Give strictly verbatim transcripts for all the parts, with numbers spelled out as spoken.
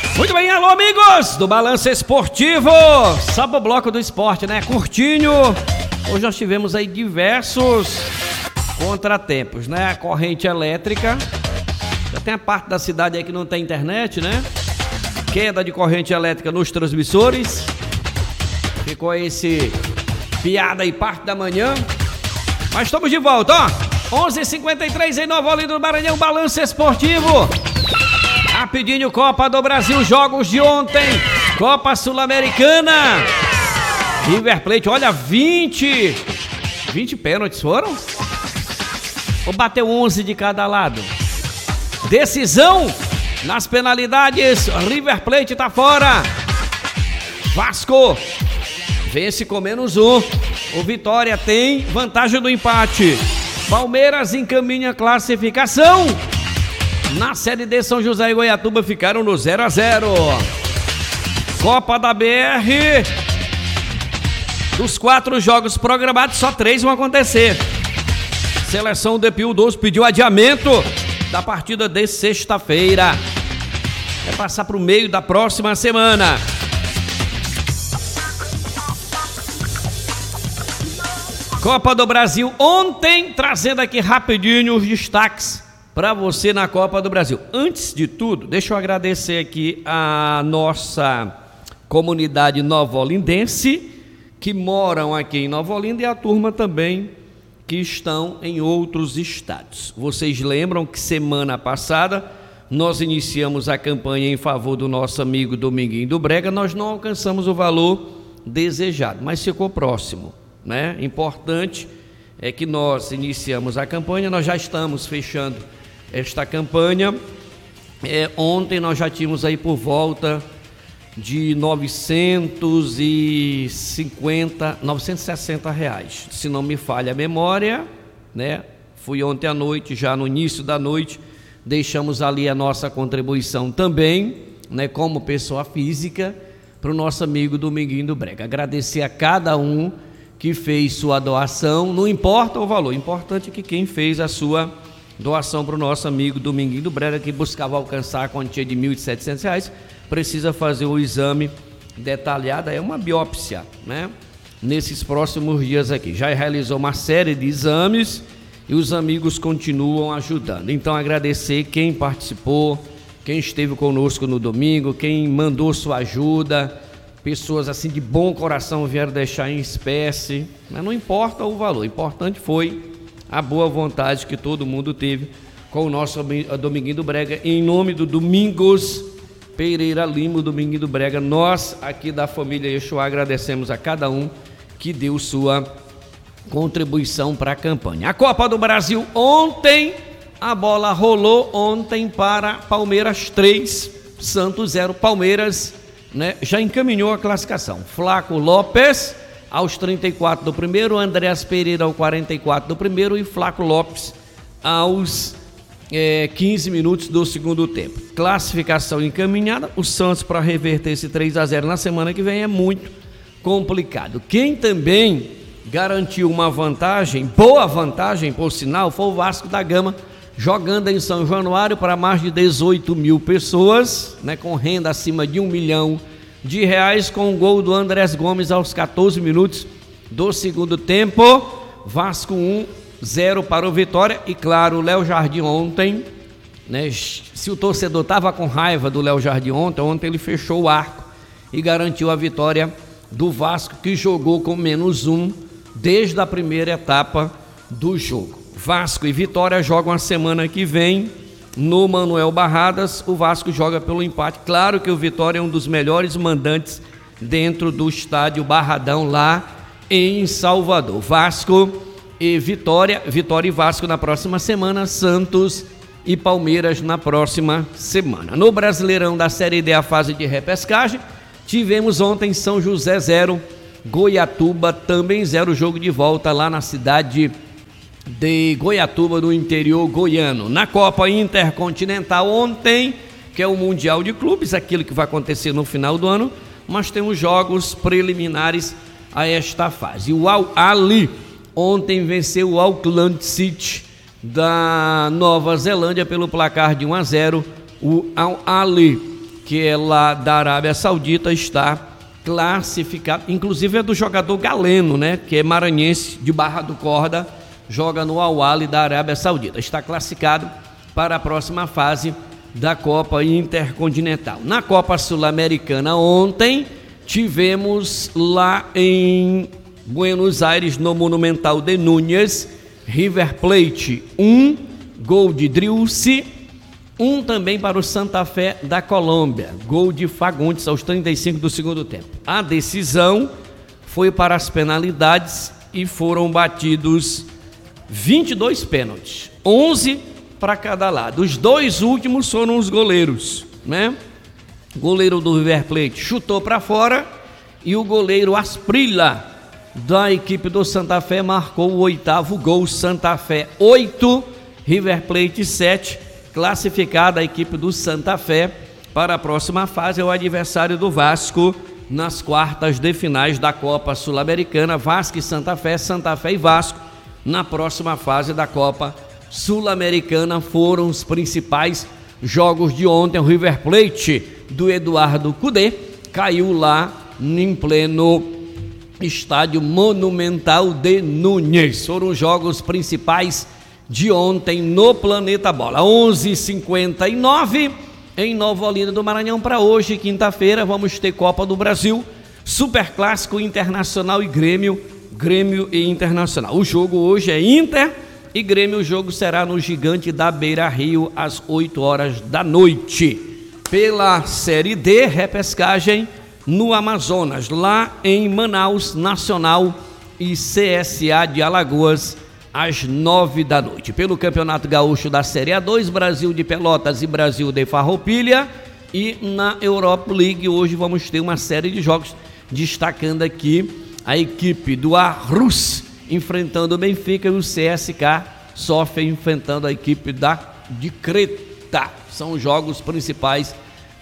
Muito bem, alô amigos do Balanço Esportivo. Sabe o bloco do esporte, né? Curtinho. Hoje nós tivemos aí diversos contratempos, né? A corrente elétrica. Já tem a parte da cidade aí que não tem internet, né? Queda de corrente elétrica nos transmissores. Ficou esse piada aí parte da manhã. Mas estamos de volta, ó. onze e cinquenta e três em Nova Olinda do Maranhão, Balanço Esportivo. Rapidinho, Copa do Brasil, jogos de ontem. Copa Sul-Americana. River Plate, olha, vinte. vinte pênaltis foram? Ou bateu onze de cada lado? Decisão nas penalidades. River Plate tá fora. Vasco vence com menos um. O Vitória tem vantagem do empate. Palmeiras encaminha a classificação. Na Série D, São José e Goiatuba ficaram no zero a zero. Copa da B R. Dos quatro jogos programados, só três vão acontecer. Seleção D P U doze pediu adiamento da partida de sexta-feira. Vai passar para o meio da próxima semana. Copa do Brasil ontem, trazendo aqui rapidinho os destaques para você na Copa do Brasil. Antes de tudo, deixa eu agradecer aqui a nossa comunidade nova-olindense, que moram aqui em Nova Olinda, e a turma também que estão em outros estados. Vocês lembram que semana passada nós iniciamos a campanha em favor do nosso amigo Dominguinho do Brega. Nós não alcançamos o valor desejado, mas ficou próximo, né? Importante é que nós iniciamos a campanha, nós já estamos fechando esta campanha. É, ontem nós já tínhamos aí por volta de novecentos e cinquenta, novecentos e sessenta reais, se não me falha a memória, né? Fui ontem à noite, já no início da noite, deixamos ali a nossa contribuição também, né, como pessoa física, para o nosso amigo Dominguinho do Brega. Agradecer a cada um que fez sua doação, não importa o valor, importante é que quem fez a sua doação para o nosso amigo Dominguinho do Brega, que buscava alcançar a quantia de mil e setecentos reais, precisa fazer o exame detalhado, é uma biópsia, né? Nesses próximos dias aqui. Já realizou uma série de exames e os amigos continuam ajudando. Então, agradecer quem participou, quem esteve conosco no domingo, quem mandou sua ajuda, pessoas assim de bom coração vieram deixar em espécie, mas não importa o valor, o importante foi a boa vontade que todo mundo teve com o nosso Dominguinho do Brega. Em nome do Domingos Pereira Lima, Dominguinho do Brega, nós aqui da família Yeshua agradecemos a cada um que deu sua contribuição para a campanha. A Copa do Brasil ontem, a bola rolou ontem para Palmeiras três, Santos zero. Palmeiras, né, já encaminhou a classificação. Flaco Lopes aos trinta e quatro do primeiro, Andreas Pereira aos quarenta e quatro do primeiro e Flaco Lopes aos é, quinze minutos do segundo tempo. Classificação encaminhada. O Santos, para reverter esse três a zero na semana que vem, é muito complicado. Quem também garantiu uma vantagem, boa vantagem por sinal, foi o Vasco da Gama, jogando em São Januário para mais de dezoito mil pessoas, né, com renda acima de um milhão de reais, com o gol do Andrés Gomes aos quatorze minutos do segundo tempo. Vasco um, zero para o Vitória. E claro, o Léo Jardim ontem, né, se o torcedor estava com raiva do Léo Jardim ontem, ontem ele fechou o arco e garantiu a vitória do Vasco, que jogou com menos um desde a primeira etapa do jogo. Vasco e Vitória jogam a semana que vem no Manuel Barradas. O Vasco joga pelo empate. Claro que o Vitória é um dos melhores mandantes dentro do estádio Barradão lá em Salvador. Vasco e Vitória, Vitória e Vasco na próxima semana, Santos e Palmeiras na próxima semana. No Brasileirão da Série D, a fase de repescagem, tivemos ontem São José zero, Goiatuba também zero, jogo de volta lá na cidade de Goiatuba, no interior goiano. Na Copa Intercontinental ontem, que é o Mundial de Clubes, aquilo que vai acontecer no final do ano, mas temos jogos preliminares a esta fase. O Al-Ahly ontem venceu o Auckland City da Nova Zelândia pelo placar de um a zero. O Al-Ahly que é lá da Arábia Saudita, está classificado, inclusive é do jogador Galeno, né, que é maranhense de Barra do Corda, joga no Al-Ahly da Arábia Saudita, está classificado para a próxima fase da Copa Intercontinental. Na Copa Sul-Americana ontem tivemos lá em Buenos Aires, no Monumental de Núñez, River Plate um, gol de Driussi, um também para o Santa Fé da Colômbia, gol de Fagundes aos trinta e cinco do segundo tempo. A decisão foi para as penalidades e foram batidos vinte e dois pênaltis, onze para cada lado. Os dois últimos foram os goleiros, né? O goleiro do River Plate chutou para fora e o goleiro Asprilla da equipe do Santa Fé marcou o oitavo gol. Santa Fé oito, River Plate sete. Classificada a equipe do Santa Fé para a próxima fase, é o adversário do Vasco nas quartas de finais da Copa Sul-Americana. Vasco e Santa Fé, Santa Fé e Vasco na próxima fase da Copa Sul-Americana foram os principais jogos de ontem. O River Plate do Eduardo Cudê caiu lá em pleno estádio Monumental de Núñez. Foram os jogos principais de ontem no Planeta Bola. onze e cinquenta e nove em Nova Olinda do Maranhão. Para hoje, quinta-feira, vamos ter Copa do Brasil, Super Clássico Internacional e Grêmio, Grêmio e Internacional. O jogo hoje é Inter e Grêmio. O jogo será no Gigante da Beira Rio às oito horas da noite. Pela Série D, repescagem no Amazonas, lá em Manaus, Nacional e C S A de Alagoas às nove da noite. Pelo Campeonato Gaúcho da Série A dois, Brasil de Pelotas e Brasil de Farroupilha. E na Europa League hoje vamos ter uma série de jogos, destacando aqui a equipe do Arrus enfrentando o Benfica e o C S K sofre enfrentando a equipe da de Creta. São os jogos principais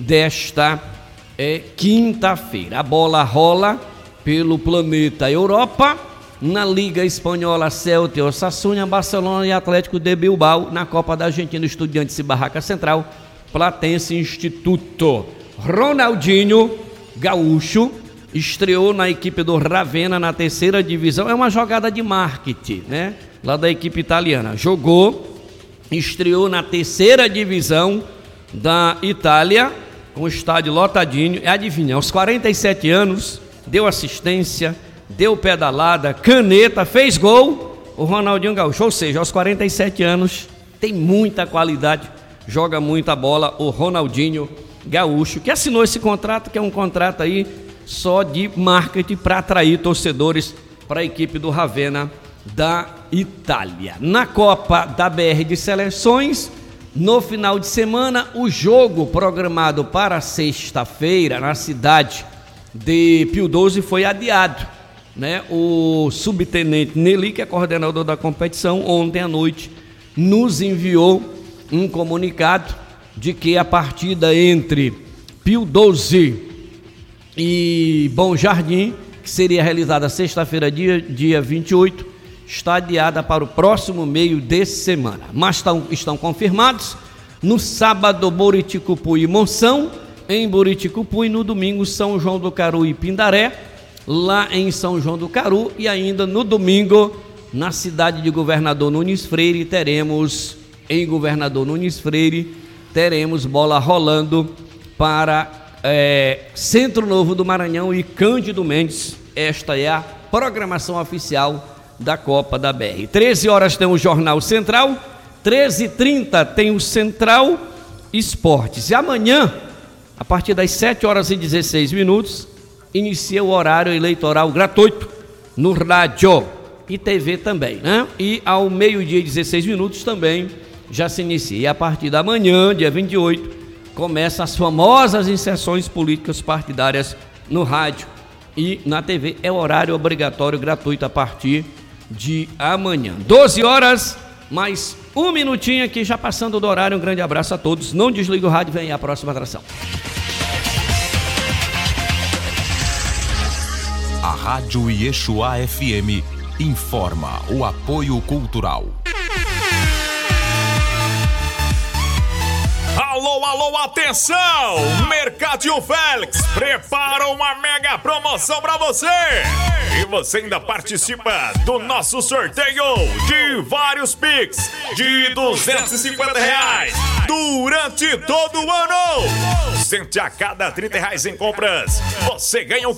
desta é, quinta-feira. A bola rola pelo planeta Europa. Na Liga Espanhola, Celta e Osasuna, Barcelona e Atlético de Bilbao. Na Copa da Argentina, Estudiantes e Barraca Central, Platense Instituto. Ronaldinho Gaúcho estreou na equipe do Ravenna na terceira divisão. É uma jogada de marketing, né? Lá da equipe italiana. Jogou, estreou na terceira divisão da Itália, com o estádio lotadinho. E adivinha, aos quarenta e sete anos, deu assistência, deu pedalada, caneta, fez gol, o Ronaldinho Gaúcho. Ou seja, aos quarenta e sete anos, tem muita qualidade, joga muita bola o Ronaldinho Gaúcho, que assinou esse contrato, que é um contrato aí só de marketing para atrair torcedores para a equipe do Ravenna da Itália. Na Copa da B R de Seleções, no final de semana, o jogo programado para sexta-feira na cidade de Pio doze foi adiado. Né? O subtenente Nelly, que é coordenador da competição, ontem à noite nos enviou um comunicado de que a partida entre Pio doze e Bom Jardim, que seria realizada sexta-feira, dia, dia vinte e oito, está adiada para o próximo meio de semana. Mas tão, estão confirmados no sábado Buriticupu e Monção, em Buriticupu, e no domingo São João do Caru e Pindaré, lá em São João do Caru. E ainda no domingo, na cidade de Governador Nunes Freire, teremos, em Governador Nunes Freire, teremos bola rolando para é, Centro Novo do Maranhão e Cândido Mendes. Esta é a programação oficial da Copa da B R. treze horas tem o Jornal Central, treze e trinta tem o Central Esportes. E amanhã, a partir das sete horas e dezesseis minutos, inicia o horário eleitoral gratuito no rádio e T V também, né? E ao meio-dia e dezesseis minutos também já se inicia. E a partir da manhã, dia vinte e oito, começam as famosas inserções políticas partidárias no rádio e na T V. É horário obrigatório gratuito a partir de amanhã. doze horas, mais um minutinho aqui, já passando do horário. Um grande abraço a todos. Não desliga o rádio, vem aí a próxima atração. A Rádio Iexuá F M informa o apoio cultural. Alô, alô, atenção! Mercadinho Félix prepara uma mega promoção pra você! E você ainda participa do nosso sorteio de vários Pix de duzentos e cinquenta reais durante todo o ano! Sente a cada trinta reais em compras, você ganha um